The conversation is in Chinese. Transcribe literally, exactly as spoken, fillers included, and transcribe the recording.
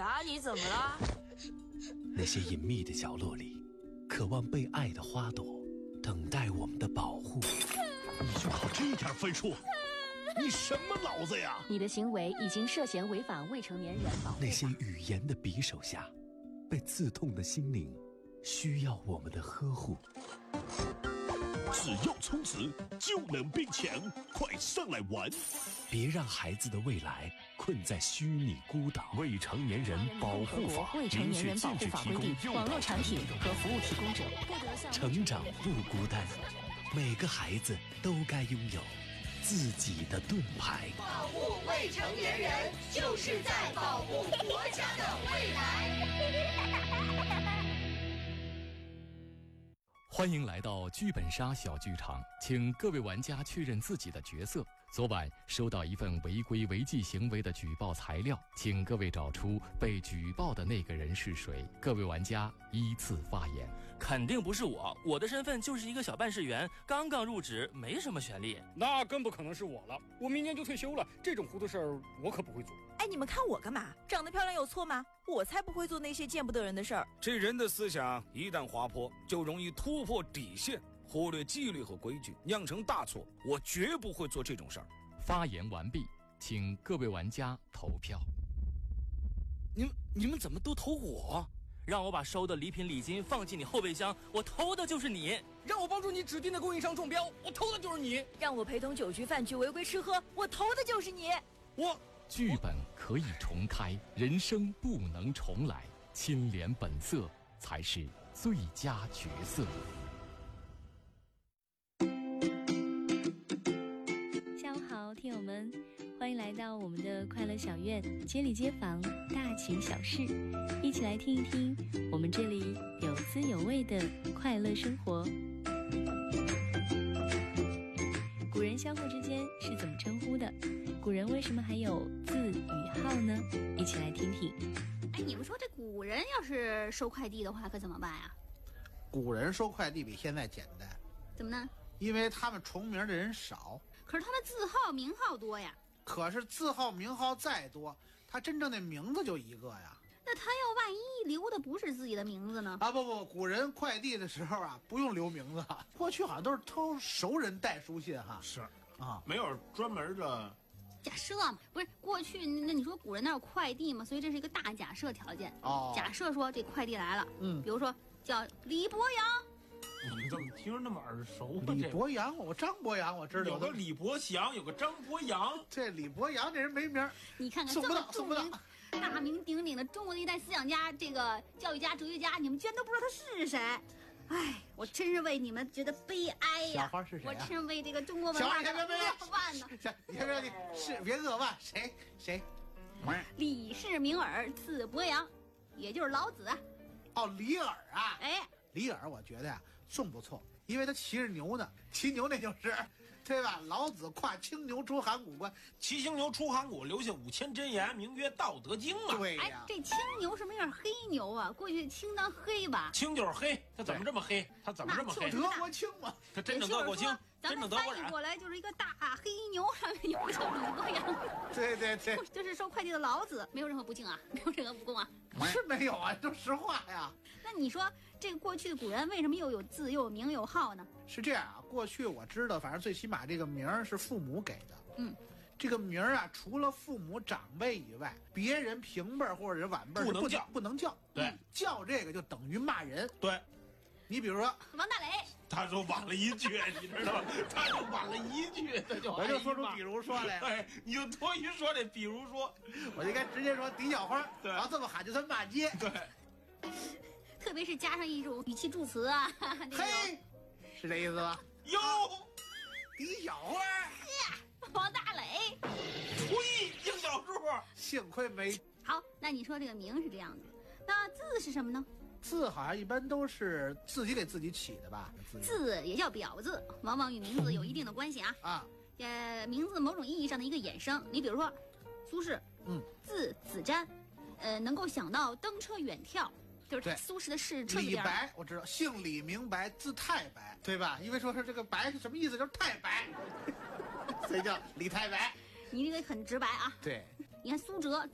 爸，你怎么了？ 那些隐秘的角落里，渴望被爱的花朵，等待我们的保护。 你就考这点分数？你什么脑子呀？ 你的行为已经涉嫌违反未成年人保护法。 那些语言的匕首下，被刺痛的心灵，需要我们的呵护。 只要充值就能变强，快上来玩！ 别让孩子的未来困在虚拟孤岛。未成年人保护法， 未成年人保护法规定，网络产品和服务提供者不得向成长不孤单，每个孩子都该拥有自己的盾牌。 保护未成年人，就是在保护国家的未来。 欢迎来到剧本杀小剧场，请各位玩家确认自己的角色。昨晚收到一份违规违纪行为的举报材料，请各位找出被举报的那个人是谁。各位玩家依次发言。 肯定不是我，我的身份就是一个小办事员，刚刚入职，没什么权利。 那更不可能是我了，我明年就退休了，这种糊涂事儿我可不会做。 哎，你们看我干嘛？长得漂亮有错吗？我才不会做那些见不得人的事儿。 这人的思想一旦滑坡，就容易突破底线，忽略纪律和规矩，酿成大错。我绝不会做这种事儿。 发言完毕，请各位玩家投票。 你们你们怎么都投我？让我把收的礼品礼金放进你后备箱，我投的就是你； 让我帮助你指定的供应商中标，我投的就是你； 让我陪同酒局饭局违规吃喝，我投的就是你。 我剧本可以重开，人生不能重来，清廉本色才是最佳角色。 下午好，听友们，欢迎来到我们的快乐小院，街里街坊，大情小事，一起来听一听我们这里有滋有味的快乐生活。古人相互之间是怎么称呼的？古人为什么还有字与号呢？一起来听听。 哎，你们说这古人要是收快递的话，可怎么办呀？ 古人收快递比现在简单。 怎么呢？ 因为他们重名的人少。 可是他们字号名号多呀。 可是字号名号再多，他真正的名字就一个呀。 那他要万一留的不是自己的名字呢？ 啊不不，古人快递的时候啊，不用留名字，过去好像都是偷熟人带书信哈。 是啊， 没有专门的假设嘛，不是过去那你说古人那有快递嘛，所以这是一个大假设条件。 哦， 假设说这快递来了， 嗯， 比如说叫李博洋。 你怎么听着那么耳熟？ 李博洋，我张博洋我知道。 有个李博祥，有个张博洋。 这李博洋这人没名， 你看看送不到，送不到。 大名鼎鼎的中国的一代思想家，这个教育家、哲学家，你们居然都不知道他是谁？哎，我真是为你们觉得悲哀呀！ 小花是谁、啊？ 我真为这个中国文化的扼腕呢。 你别别别，是别扼腕，谁谁？ 李氏名耳，字伯阳，也就是老子。 哦，李耳啊！ 哎， 李耳，我觉得呀、啊，仲不错，因为他骑着牛呢，骑牛那就是。对吧？老子跨青牛出函谷关， 骑青牛出函谷，留下五千真言，名曰《道德经》啊。 对呀、 哎，这青牛是不是有点黑牛啊？过去青当黑吧？ 青就是黑，他怎么这么黑？他怎么这么黑？ 德国青嘛， 他真正德国青，真正德国人。过来就是一个大黑牛，上面有个小李博洋。 对对对， 这是收快递的老子，没有任何不敬啊，没有任何不恭啊。 是没有啊，都实话呀。 那你说这个过去的古人为什么又有字又有名有号呢？ 是这样啊，过去我知道，反正最起码这个名儿是父母给的。 嗯， 这个名儿啊，除了父母长辈以外，别人平辈或者晚辈不能叫， 不能叫。 对， 叫这个就等于骂人。 对， 你比如说王大雷， 他说晚了一句，你知道吗？他就晚了一句，他就我就说出比如说来。 哎，你就多余说这比如说， 我就该直接说狄小花。 对， 然后这么喊就算骂街。 对。 特别是加上一种语气助词啊， 嘿，是这意思吧？ 哟， 狄小花， 王大雷， 呸，硬小数， 幸亏没。 好，那你说这个名是这样的，那字是什么呢？ 字好像一般都是自己给自己起的吧？ 字也叫表字，往往与名字有一定的关系啊。 啊， 呃，名字某种意义上的一个衍生。你比如说，苏轼， 嗯， 字子瞻，呃，能够想到登车远眺。就是苏轼的轼车李白，我知道，姓李名白，字太白，对吧？因为说是这个白是什么意思？就是太白，所以叫李太白。 你这个很直白啊。 对， 你看苏辙。